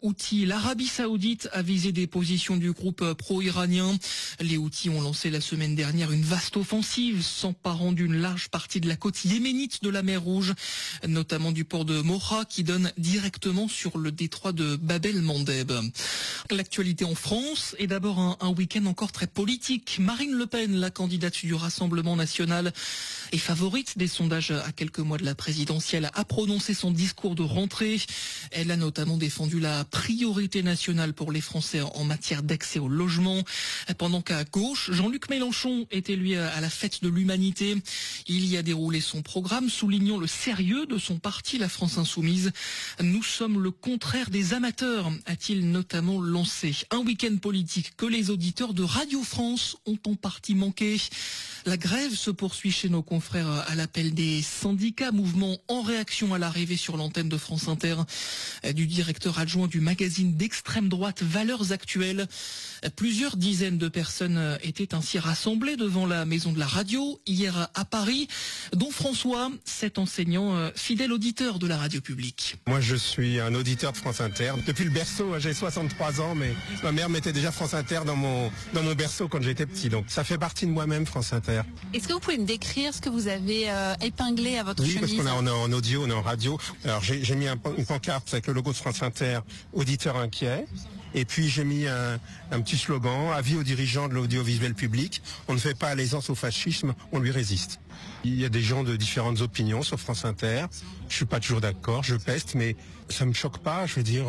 Houthis, l'Arabie Saoudite a visé des positions du groupe pro-iranien. Les Houthis ont lancé la semaine dernière une vaste offensive s'emparant d'une large partie de la côte yéménite de la mer Rouge, notamment du port de Moha qui donne directement sur le détroit de Bab el-Mandeb. L'actualité en France est d'abord un week-end encore très politique. Marine Le Pen, la candidate du Rassemblement national, est favorite des sondages à quelques mois de la présidentielle, a prononcé son discours de rentrée. Elle a notamment défendu la priorité nationale pour les Français en matière d'accès au logement. Pendant qu'à gauche, Jean-Luc Mélenchon était lui à la fête de l'humanité. Il y a déroulé son programme, soulignant le sérieux de son parti, la France Insoumise. Nous sommes le contraire des amateurs, a-t-il notamment lancé. Un week-end politique que les auditeurs de Radio France ont en partie manqué. La grève se poursuit chez nos confrères à l'appel des syndicats, mouvement en réaction à l'arrivée sur l'antenne de France Inter du directeur adjoint du magazine d'extrême droite Valeurs Actuelles. Plusieurs dizaines de personnes étaient ainsi rassemblées devant la maison de la radio hier à Paris, dont François, cet enseignant fidèle auditeur de la radio publique. Moi je suis un auditeur de France Inter. Depuis le berceau, j'ai 63 ans, mais ma mère mettait déjà France Inter dans mon berceau quand j'étais petit, donc ça fait partie de moi-même, France Inter. Est-ce que vous pouvez me décrire ce que vous avez épinglé à votre chemise? Oui, parce qu'on est en audio, on est en radio. Alors j'ai mis une pancarte avec le logo de France Inter, auditeur inquiet. Et puis j'ai mis un petit slogan, avis aux dirigeants de l'audiovisuel public, on ne fait pas allégeance au fascisme, on lui résiste. Il y a des gens de différentes opinions sur France Inter, je suis pas toujours d'accord, je peste, mais ça me choque pas, je veux dire,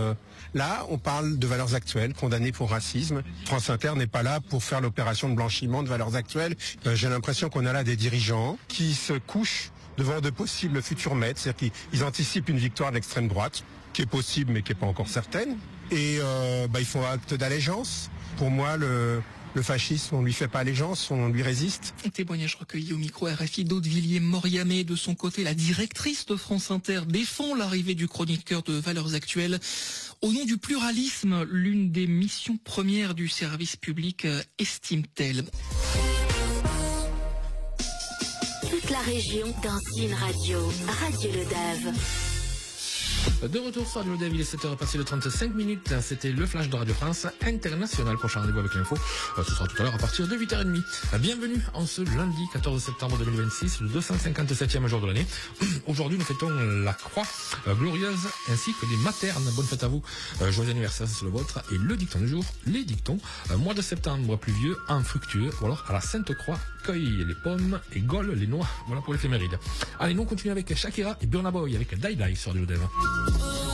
là on parle de Valeurs Actuelles, condamnées pour racisme. France Inter n'est pas là pour faire l'opération de blanchiment de Valeurs Actuelles. J'ai l'impression qu'on a là des dirigeants qui se couchent devant de possibles futurs maîtres, c'est-à-dire qu'ils anticipent une victoire de l'extrême droite, qui est possible mais qui n'est pas encore certaine. Et ils font acte d'allégeance. Pour moi, le fascisme, on lui fait pas allégeance, on lui résiste. Un témoignage recueilli au micro RFI d'Aude-Villiers-Moriamé. De son côté, la directrice de France Inter défend l'arrivée du chroniqueur de Valeurs Actuelles. Au nom du pluralisme, l'une des missions premières du service public, estime-t-elle. Toute la région dans une radio. Radio Le Dave. De retour sur Radio Le Dave, il est 7h passé de 35 minutes. C'était le flash de Radio France International. Prochain rendez-vous avec l'info, ce sera tout à l'heure à partir de 8h30. Bienvenue en ce lundi 14 septembre 2026, le 257e jour de l'année. Aujourd'hui, nous fêtons la croix glorieuse ainsi que les maternes. Bonne fête à vous, joyeux anniversaire, c'est le vôtre. Et le dicton du jour, les dictons. Mois de septembre pluvieux, infructueux, ou alors à la Sainte-Croix, cueille les pommes et gole les noix. Voilà pour l'éphéméride. Allez, nous on continue avec Shakira et Burna Boy avec Die Die sur Radio Le Dave.